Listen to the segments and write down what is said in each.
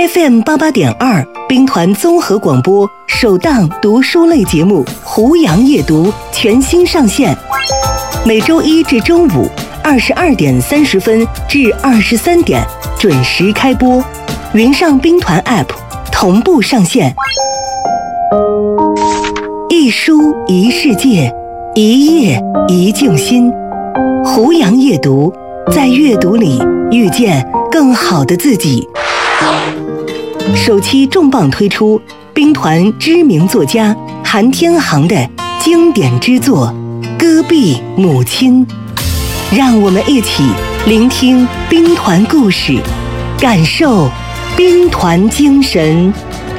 FM88.2兵团综合广播首档读书类节目《胡杨夜读》全新上线，每周一至周五22点30分至23点准时开播，云上兵团 App 同步上线。一书一世界，一页一静心。胡杨夜读，在阅读里遇见更好的自己。首期重磅推出兵团知名作家韩天航的经典之作《戈壁母亲》，让我们一起聆听兵团故事，感受兵团精神。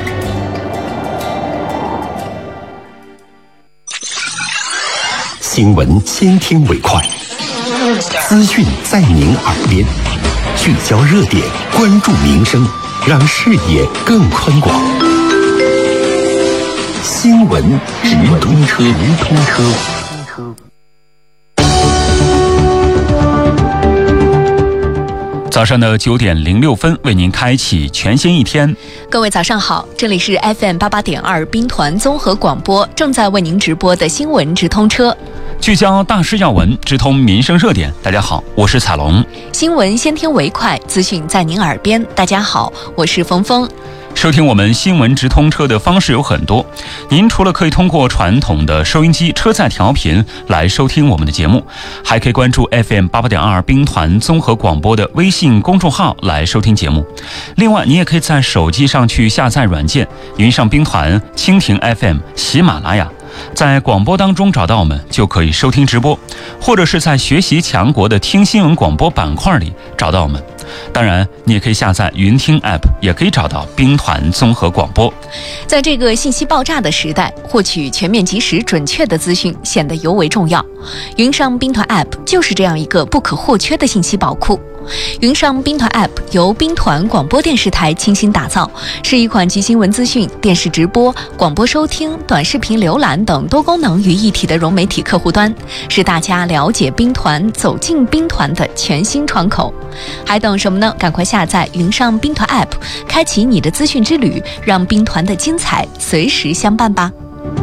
新闻先听为快，资讯在您耳边，聚焦热点，关注民生，让视野更宽广。新闻直通车。 早上的9点06分，为您开启全新一天。 各位早上好，这里是 FM88.2兵团综合广播，正在为您直播的新闻直通车， 聚焦大事要闻，直通民生热点。大家好，我是彩龙。 新闻先听为快，资讯在您耳边。大家好，我是峰峰。 收听我们新闻直通车的方式有很多，您除了可以通过传统的收音机车载调频来收听我们的节目，还可以关注 FM88.2兵团综合广播的微信公众号来收听节目。另外，你也可以在手机上去下载软件，云上兵团、蜻蜓 FM、喜马拉雅，在广播当中找到我们就可以收听直播，或者是在学习强国的听新闻广播板块里找到我们。当然，你也可以下载云听 App， 也可以找到兵团综合广播。 在这个信息爆炸的时代，获取全面及时准确的资讯显得尤为重要。云上兵团 App 就是这样一个不可或缺的信息宝库。云上兵团 App 由兵团广播电视台倾心打造，是一款集新闻资讯、电视直播、广播收听、短视频浏览等多功能于一体的融媒体客户端，是大家了解兵团、走进兵团的全新窗口。还等什么呢？赶快下载云上兵团 App， 开启你的资讯之旅，让兵团的精彩随时相伴吧。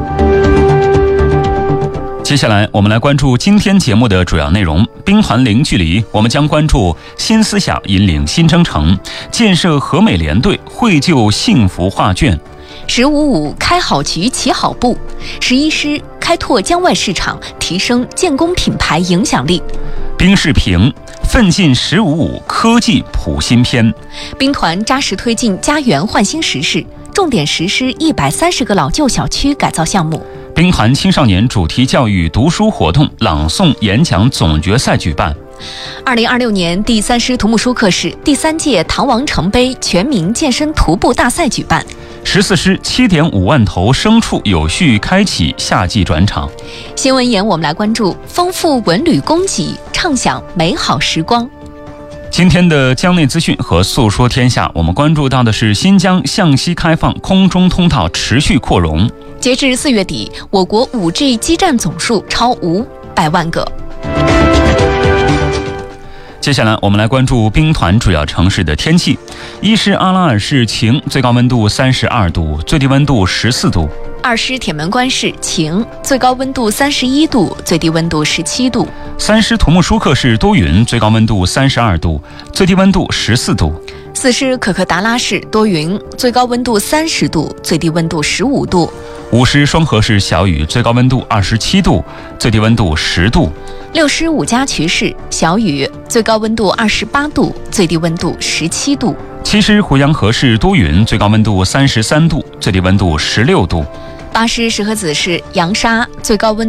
接下来我们来关注今天节目的主要内容。兵团零距离，我们将关注新思想引领新征程，建设和美联队，绘就幸福画卷。 1055开好局起好步，11师开拓疆外市场，提升建工品牌影响力。 兵士评奋进1055科技谱新篇。 兵团扎实推进家园焕新实事，重点实施130个老旧小区改造项目。 兵团青少年主题教育读书活动朗诵演讲总决赛举办。 2026年第3师土木舒克市第3届唐王城杯全民健身徒步大赛举办。 14师7.5万头牲畜有序开启夏季转场。 新闻眼我们来关注丰富文旅供给，畅享美好时光。 今天的疆内资讯和诉说天下，我们关注到的是新疆向西开放空中通道持续扩容。 截至4月底，我国 5G 基站总数超500万个。 接下来我们来关注兵团主要城市的天气。一师阿拉尔市晴，最高温度32度，最低温度14度。 2师铁门关市晴，最高温度31度，最低温度17度。 3师土木舒克市多云，最高温度32度，最低温度14度。 4师可可达拉市多云，最高温度30度，最低温度15度。 5师双河市小雨，最高温度27度，最低温度10度。 6师五家渠市小雨，最高温度28度，最低温度17度。 7师胡杨河市多云，最高温度33度，最低温度16度。 8师石河子市阳沙，最高温